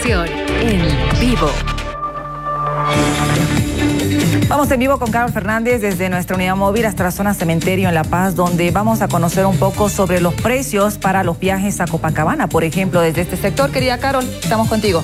información en vivo. Vamos en vivo con Carol Fernández desde nuestra unidad móvil hasta la zona cementerio en La Paz, donde vamos a conocer un poco sobre los precios para los viajes a Copacabana, por ejemplo, desde este sector. Querida Carol, estamos contigo.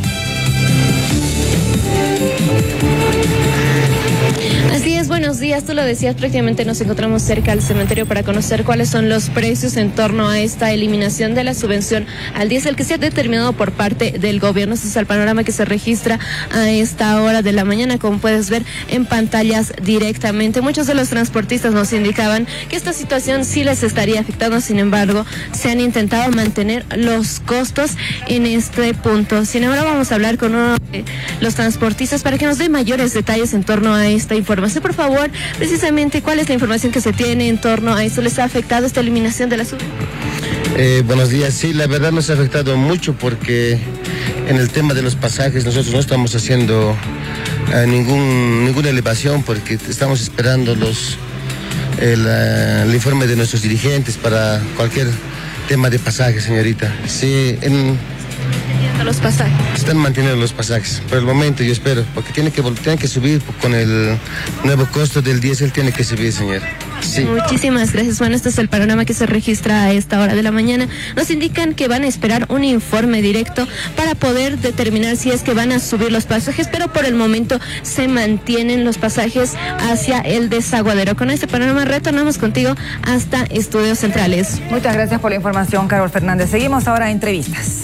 Así es, buenos días. Tú lo decías, prácticamente nos encontramos cerca al cementerio para conocer cuáles son los precios en torno a esta eliminación de la subvención al diésel que se ha determinado por parte del gobierno. Este es el panorama que se registra a esta hora de la mañana, como puedes ver en pantallas directamente. Muchos de los transportistas nos indicaban que esta situación sí les estaría afectando, sin embargo, se han intentado mantener los costos en este punto. Sin embargo, vamos a hablar con uno de los transportistas para que nos dé mayores detalles en torno a esta información. Por favor, precisamente, ¿cuál es la información que se tiene en torno a esto? ¿Les ha afectado esta eliminación de la subvención? Buenos días. Sí, la verdad nos ha afectado mucho porque en el tema de los pasajes nosotros no estamos haciendo ninguna elevación porque estamos esperando el informe de nuestros dirigentes para cualquier tema de pasajes, señorita. Sí, los pasajes. Están manteniendo los pasajes por el momento, yo espero, porque tiene que subir con el nuevo costo del diésel, tiene que subir, señor. Sí. Muchísimas gracias. Bueno, este es el panorama que se registra a esta hora de la mañana. Nos indican que van a esperar un informe directo para poder determinar si es que van a subir los pasajes, pero por el momento se mantienen los pasajes hacia el desaguadero. Con este panorama retornamos contigo hasta Estudios Centrales. Muchas gracias por la información, Carol Fernández. Seguimos ahora a entrevistas.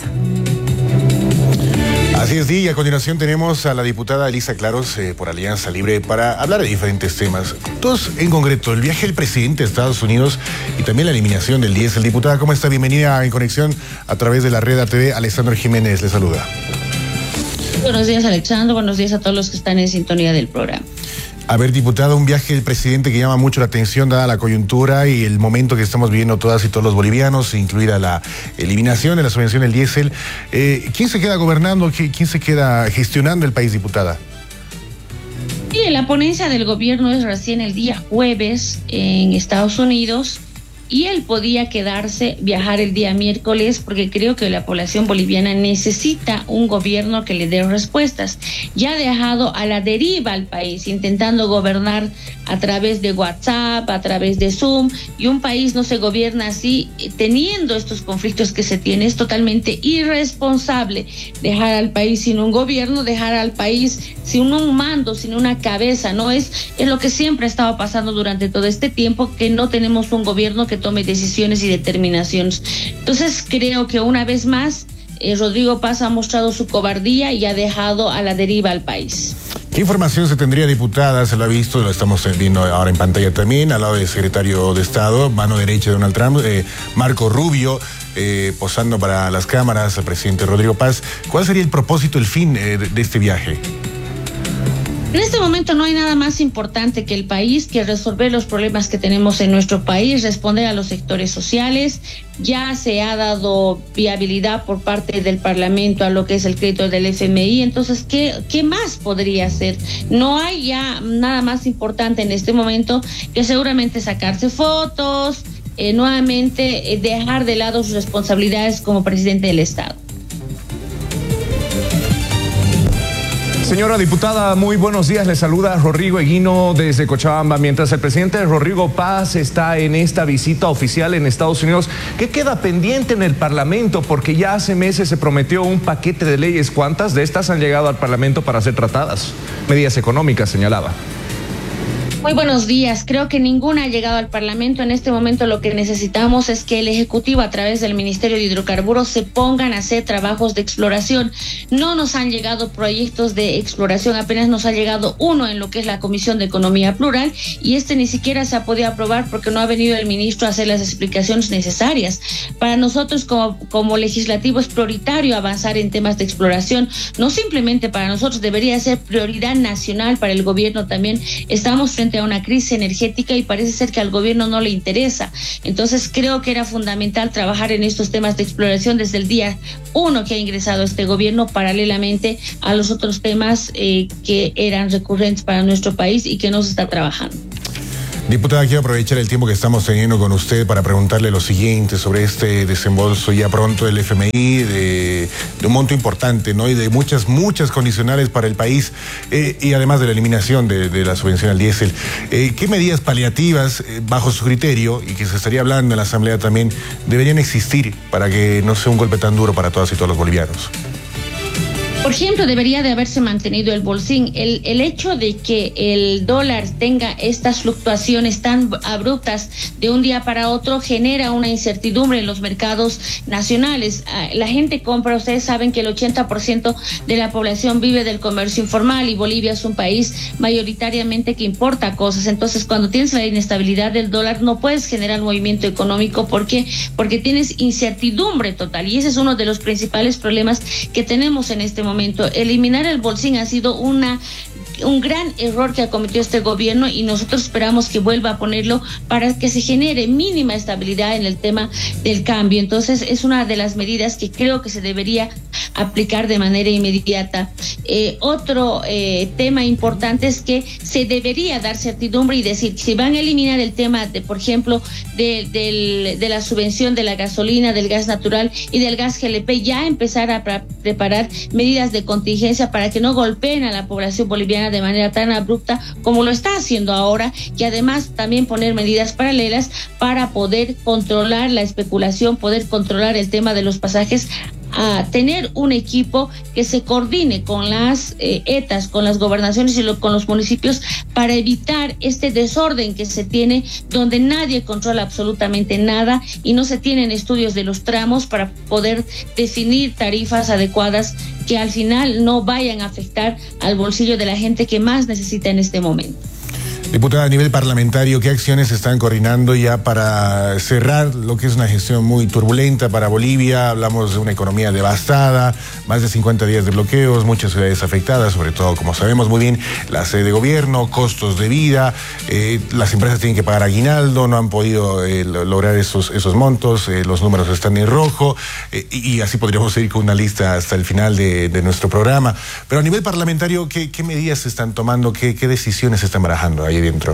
Así es, y a continuación tenemos a la diputada Elisa Claros por Alianza Libre para hablar de diferentes temas. Todos en concreto, el viaje del presidente de Estados Unidos y también la eliminación del diésel. Diputada, ¿cómo está? Bienvenida En Conexión a través de la red ATV. Alexandro Jiménez le saluda. Buenos días, Alexandro. Buenos días a todos los que están en sintonía del programa. A ver, diputada, un viaje del presidente que llama mucho la atención dada la coyuntura y el momento que estamos viviendo todas y todos los bolivianos, incluida la eliminación de la subvención del diésel. ¿Quién se queda gobernando? ¿Quién se queda gestionando el país, diputada? Sí, la ponencia del gobierno es recién el día jueves en Estados Unidos y él podía viajar el día miércoles porque creo que la población boliviana necesita un gobierno que le dé respuestas. Ya ha dejado a la deriva al país, intentando gobernar a través de WhatsApp, a través de Zoom, y un país no se gobierna así, teniendo estos conflictos que se tienen. Es totalmente irresponsable dejar al país sin un gobierno, dejar al país sin un mando, sin una cabeza, ¿no? Es lo que siempre ha estado pasando durante todo este tiempo, que no tenemos un gobierno que tome decisiones y determinaciones. Entonces creo que una vez más Rodrigo Paz ha mostrado su cobardía y ha dejado a la deriva al país. ¿Qué información se tendría, diputada? Se lo ha visto, lo estamos viendo ahora en pantalla también, al lado del secretario de Estado, mano derecha de Donald Trump, Marco Rubio, posando para las cámaras al presidente Rodrigo Paz. ¿Cuál sería el propósito, el fin de este viaje? En este momento no hay nada más importante que el país, que resolver los problemas que tenemos en nuestro país, responder a los sectores sociales. Ya se ha dado viabilidad por parte del Parlamento a lo que es el crédito del FMI. Entonces, ¿qué más podría hacer? No hay ya nada más importante en este momento que seguramente sacarse fotos, nuevamente dejar de lado sus responsabilidades como presidente del Estado. Señora diputada, muy buenos días. Le saluda Rodrigo Eguino desde Cochabamba. Mientras el presidente Rodrigo Paz está en esta visita oficial en Estados Unidos, ¿qué queda pendiente en el Parlamento? Porque ya hace meses se prometió un paquete de leyes. ¿Cuántas de estas han llegado al Parlamento para ser tratadas? Medidas económicas, señalaba. Muy buenos días. Creo que ninguna ha llegado al Parlamento. En este momento lo que necesitamos es que el Ejecutivo, a través del Ministerio de Hidrocarburos, se pongan a hacer trabajos de exploración. No nos han llegado proyectos de exploración, apenas nos ha llegado uno en lo que es la Comisión de Economía Plural, y ni siquiera se ha podido aprobar porque no ha venido el ministro a hacer las explicaciones necesarias. Para nosotros como legislativo es prioritario avanzar en temas de exploración. No simplemente para nosotros, debería ser prioridad nacional para el gobierno también. Estamos frente a una crisis energética y parece ser que al gobierno no le interesa. Entonces creo que era fundamental trabajar en estos temas de exploración desde el día 1 que ha ingresado este gobierno, paralelamente a los otros temas que eran recurrentes para nuestro país y que no se está trabajando. Diputada, quiero aprovechar el tiempo que estamos teniendo con usted para preguntarle lo siguiente sobre este desembolso ya pronto del FMI, de un monto importante, ¿no? Y de muchas condicionales para el país, y además de la eliminación de la subvención al diésel. ¿Qué medidas paliativas, bajo su criterio, y que se estaría hablando en la Asamblea también, deberían existir para que no sea un golpe tan duro para todas y todos los bolivianos? Por ejemplo, debería de haberse mantenido el bolsín. El hecho de que el dólar tenga estas fluctuaciones tan abruptas de un día para otro genera una incertidumbre en los mercados nacionales. La gente compra, ustedes saben que el 80% de la población vive del comercio informal y Bolivia es un país mayoritariamente que importa cosas. Entonces, cuando tienes la inestabilidad del dólar, no puedes generar movimiento económico. ¿Por qué? Porque tienes incertidumbre total, y ese es uno de los principales problemas que tenemos en este momento. Eliminar el bolsín ha sido un gran error que ha cometido este gobierno, y nosotros esperamos que vuelva a ponerlo para que se genere mínima estabilidad en el tema del cambio. Entonces, es una de las medidas que creo que se debería aplicar de manera inmediata. Otro tema importante es que se debería dar certidumbre y decir, si van a eliminar el tema de, por ejemplo, de la subvención de la gasolina, del gas natural y del gas GLP, ya empezar a preparar medidas de contingencia para que no golpeen a la población boliviana de manera tan abrupta como lo está haciendo ahora, y además también poner medidas paralelas para poder controlar la especulación, poder controlar el tema de los pasajes, a tener un equipo que se coordine con las ETAs, con las gobernaciones y con los municipios, para evitar este desorden que se tiene, donde nadie controla absolutamente nada y no se tienen estudios de los tramos para poder definir tarifas adecuadas que al final no vayan a afectar al bolsillo de la gente que más necesita en este momento. Diputada, a nivel parlamentario, ¿qué acciones se están coordinando ya para cerrar lo que es una gestión muy turbulenta para Bolivia? Hablamos de una economía devastada, más de 50 días de bloqueos, muchas ciudades afectadas, sobre todo, como sabemos muy bien, la sede de gobierno, costos de vida, las empresas tienen que pagar aguinaldo, no han podido lograr esos montos, los números están en rojo, y así podríamos seguir con una lista hasta el final de nuestro programa. Pero a nivel parlamentario, ¿qué medidas se están tomando? ¿Qué decisiones se están barajando ahí dentro?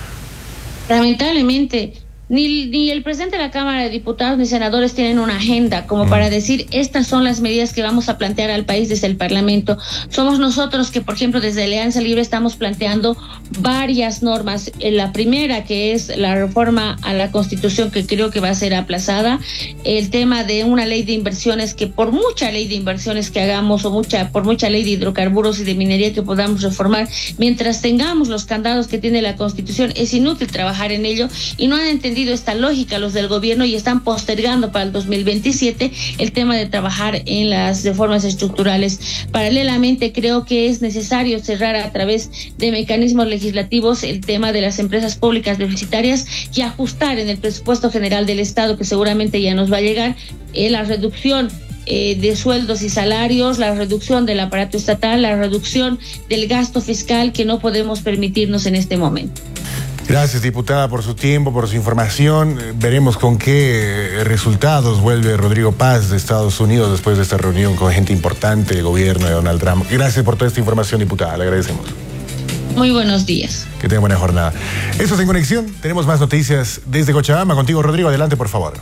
Lamentablemente, ni el presidente de la Cámara de Diputados ni senadores tienen una agenda como para decir, estas son las medidas que vamos a plantear al país desde el Parlamento. Somos nosotros que, por ejemplo, desde Alianza Libre estamos planteando varias normas. La primera, que es la reforma a la Constitución, que creo que va a ser aplazada. El tema de una ley de inversiones, que por mucha ley de inversiones que hagamos, o por mucha ley de hidrocarburos y de minería que podamos reformar, mientras tengamos los candados que tiene la Constitución, es inútil trabajar en ello, y no han entendido esta lógica los del gobierno y están postergando para el 2027 el tema de trabajar en las reformas estructurales. Paralelamente, creo que es necesario cerrar a través de mecanismos legislativos el tema de las empresas públicas deficitarias y ajustar en el presupuesto general del Estado, que seguramente ya nos va a llegar, la reducción de sueldos y salarios, la reducción del aparato estatal, la reducción del gasto fiscal, que no podemos permitirnos en este momento. Gracias, diputada, por su tiempo, por su información. Veremos con qué resultados vuelve Rodrigo Paz de Estados Unidos después de esta reunión con gente importante del gobierno de Donald Trump. Gracias por toda esta información, diputada. Le agradecemos. Muy buenos días. Que tenga buena jornada. Eso es En Conexión. Tenemos más noticias desde Cochabamba. Contigo, Rodrigo. Adelante, por favor.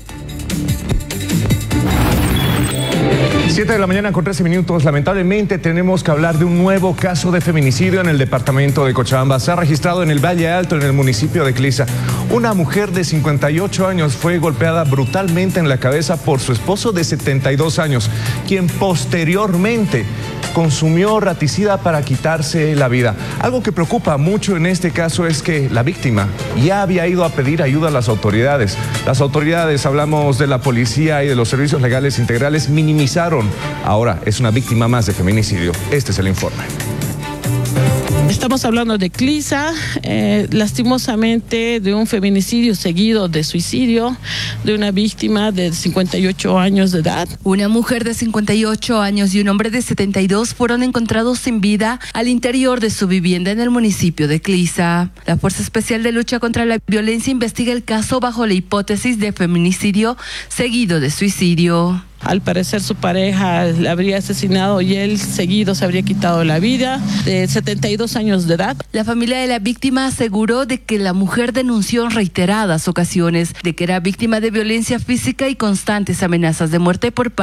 7 de la mañana con 13 minutos. Lamentablemente tenemos que hablar de un nuevo caso de feminicidio en el departamento de Cochabamba. Se ha registrado en el Valle Alto, en el municipio de Clisa. Una mujer de 58 años fue golpeada brutalmente en la cabeza por su esposo de 72 años, quien posteriormente consumió raticida para quitarse la vida. Algo que preocupa mucho en este caso es que la víctima ya había ido a pedir ayuda a las autoridades. Las autoridades, hablamos de la policía y de los servicios legales integrales, minimizaron. Ahora es una víctima más de feminicidio. Este es el informe. Estamos hablando de Clisa, lastimosamente de un feminicidio seguido de suicidio de una víctima de 58 años de edad. Una mujer de 58 años y un hombre de 72 fueron encontrados sin vida al interior de su vivienda en el municipio de Clisa. La Fuerza Especial de Lucha contra la Violencia investiga el caso bajo la hipótesis de feminicidio seguido de suicidio. Al parecer su pareja le habría asesinado y él seguido se habría quitado la vida, de 72 años de edad. La familia de la víctima aseguró de que la mujer denunció en reiteradas ocasiones de que era víctima de violencia física y constantes amenazas de muerte por parte